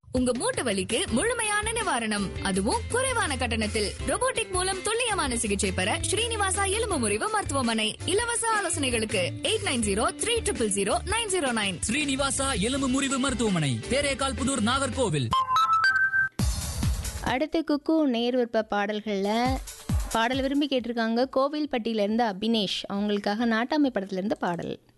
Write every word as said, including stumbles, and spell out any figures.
உங்க மூட்டு வலிக்கு முழுமையான நிவாரணம், அதுவும் குறைவான கட்டணத்தில். ரோபோட்டிக் மூலம் துல்லியமான சிகிச்சை பெற ஸ்ரீனிவாசா எலும்பு முறிவு மருத்துவமனை. இலவச ஆலோசனைகளுக்கு eight nine zero three triple zero nine zero nine. Srinivasa எலும்பு முறிவு மருத்துவமனை, தேரேகால் புதூர், நாகர்கோவில். அடுத்த குக்கு நேர் விருப்ப பாடல்களில் பாடல் விரும்பி கேட்டிருக்காங்க கோவில்பட்டியிலேருந்து அபினேஷ். அவங்களுக்காக நாட்டாமை படத்துலேருந்து பாடல்.